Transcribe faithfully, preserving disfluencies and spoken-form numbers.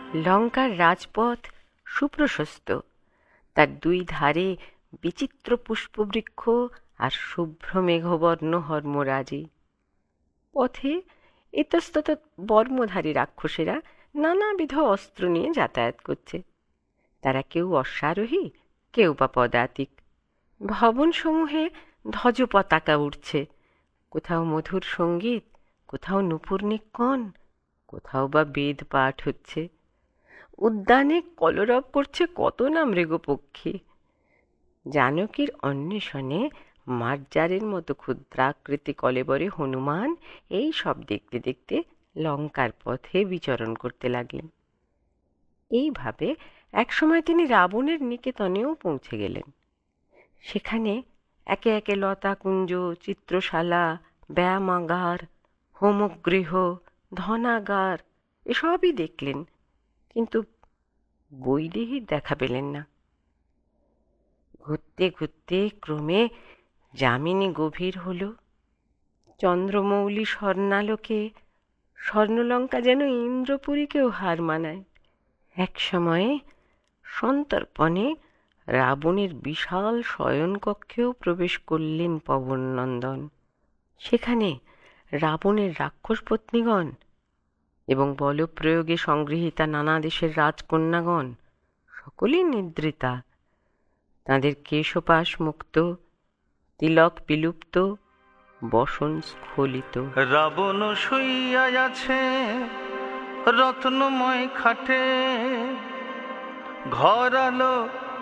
লঙ্কার রাজপথ সুপ্রশস্ত, তার দুই ধারে বিচিত্র পুষ্পবৃক্ষ আর শুভ্র মেঘবর্ণ হর্মরাজি। পথে ইতস্তত বর্মধারী রাক্ষসেরা নানাবিধ অস্ত্র নিয়ে যাতায়াত করছে। তারা কেউ অশ্বারোহী, কেউ বা পদাতিক। ভবনসমূহে ধ্বজ পতাকা উড়ছে, কোথাও মধুর সঙ্গীত, কোথাও নূপুর নিক্কণ, কোথাও বা বেদ পাঠ হচ্ছে। উদ্যানে কলরব করছে কত না মৃগপক্ষী। জানকীর অন্বেষণে মার্জারের মতো ক্ষুদ্রাকৃতি কলেবরে হনুমান এই সব দেখতে দেখতে লঙ্কার পথে বিচরণ করতে লাগলেন। এইভাবে একসময় তিনি রাবণের নিকেতনেও পৌঁছে গেলেন। সেখানে একে একে লতাকুঞ্জ, চিত্রশালা, ব্যায়ামাগার, হোমগৃহ, ধনাগার এসবই দেখলেন, কিন্তু বৈদেহীর দেখা পেলেন না। ঘুরতে ঘুরতে ক্রমে যামিনী গভীর হল। চন্দ্রমৌলি স্বর্ণালোকে স্বর্ণলঙ্কা যেন ইন্দ্রপুরীকেও হার মানায়। এক সময়ে সন্তর্পণে রাবণের বিশাল শয়নকক্ষেও প্রবেশ করলেন পবননন্দন। সেখানে রাবণের রাক্ষস পত্নীগণ এবং বলপ্রয়োগে সংগৃহীতা নানা দেশের রাজকন্যাগণ সকলেই নিদ্রিতা। তাঁদের কেশপাশ মুক্ত, তিলক বিলুপ্ত, বসন স্খলিত। রাবণ শুইয়া আছে রত্নময় খাটে, ঘর আলো